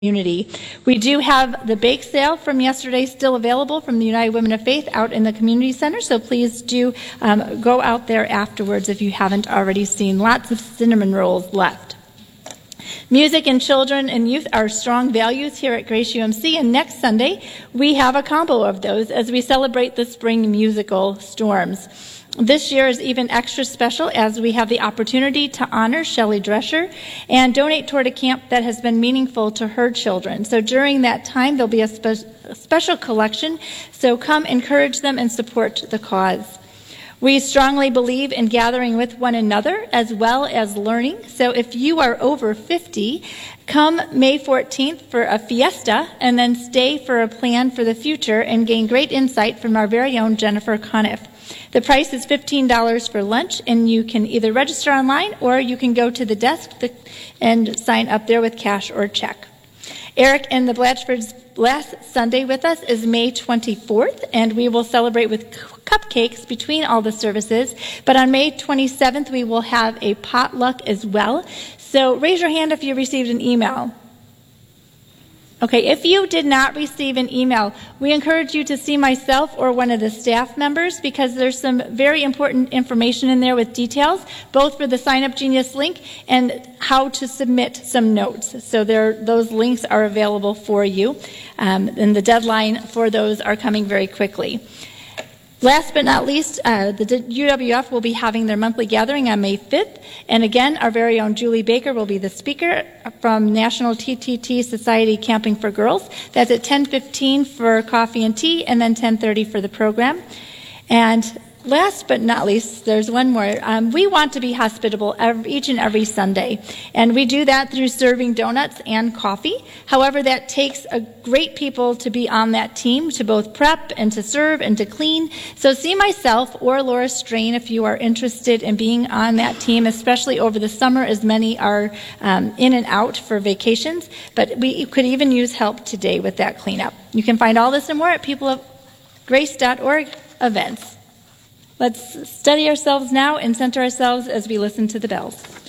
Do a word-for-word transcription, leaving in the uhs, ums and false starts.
community. We do have the bake sale from yesterday still available from the United Women of Faith out in the community center, so please do um, go out there afterwards if you haven't already seen. Lots of cinnamon rolls left. Music and children and youth are strong values here at Grace U M C, and next Sunday we have a combo of those as we celebrate the spring musical Storms. This year is even extra special as we have the opportunity to honor Shelley Drescher and donate toward a camp that has been meaningful to her children. So during that time, there'll be a, spe- a special collection, so come encourage them and support the cause. We strongly believe in gathering with one another as well as learning. So if you are over fifty, come May fourteenth for a fiesta and then stay for a plan for the future and gain great insight from our very own Jennifer Conniff. The price is fifteen dollars for lunch, and you can either register online or you can go to the desk and sign up there with cash or check. Eric and the Blatchfords' last Sunday with us is May twenty-fourth, and we will celebrate with cupcakes between all the services. But on May twenty-seventh, we will have a potluck as well. So raise your hand if you received an email. Okay, if you did not receive an email, we encourage you to see myself or one of the staff members because there's some very important information in there with details, both for the Sign Up Genius link and how to submit some notes. So there, those links are available for you, um, and the deadline for those are coming very quickly. Last but not least, uh, the U W F will be having their monthly gathering on May fifth. And again, our very own Julie Baker will be the speaker from National T T T Society Camping for Girls. That's at ten fifteen for coffee and tea, and then ten thirty for the program. And last but not least, there's one more. Um, we want to be hospitable every, each and every Sunday, and we do that through serving donuts and coffee. However, that takes a great people to be on that team to both prep and to serve and to clean. So see myself or Laura Strain if you are interested in being on that team, especially over the summer as many are um, in and out for vacations. But we could even use help today with that cleanup. You can find all this and more at people of grace dot org events. Let's study ourselves now and center ourselves as we listen to the bells.